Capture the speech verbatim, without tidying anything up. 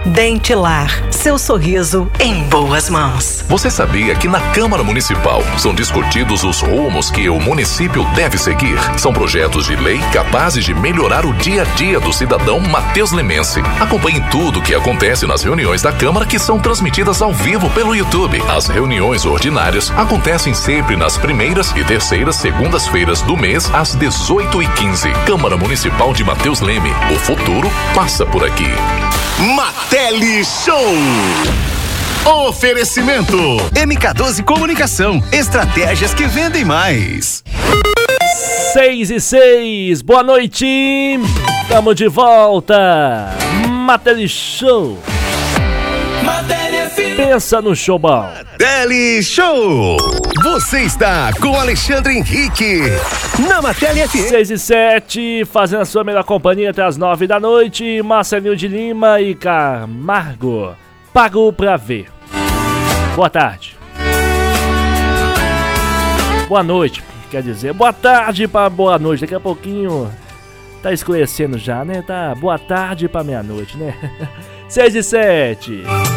Dentilar, seu sorriso em boas mãos. Você sabia que na Câmara Municipal são discutidos os rumos que o município deve seguir? São projetos de lei capazes de melhorar o dia a dia do cidadão Matheus Lemense. Acompanhe tudo o que acontece nas reuniões da Câmara, que são transmitidas ao vivo pelo YouTube. As reuniões ordinárias acontecem sempre nas primeiras e terceiras segundas-feiras do mês, às dezoito e quinze. Câmara Municipal de Matheus Leme. O futuro passa por aqui. Martele Show. Oferecimento M K doze Comunicação. Estratégias que vendem mais. seis e seis, boa noite. Tamo de volta. Martele Show. Pensa no show bom. Martele Show. Você está com Alexandre Henrique na Martele F M. seis e sete, fazendo a sua melhor companhia até as nove da noite. Marcelinho de Lima e Camargo. Pago pra ver. Boa tarde. Boa noite, quer dizer. Boa tarde pra boa noite. Daqui a pouquinho tá escurecendo já, né? Tá boa tarde pra meia-noite, né? seis e sete.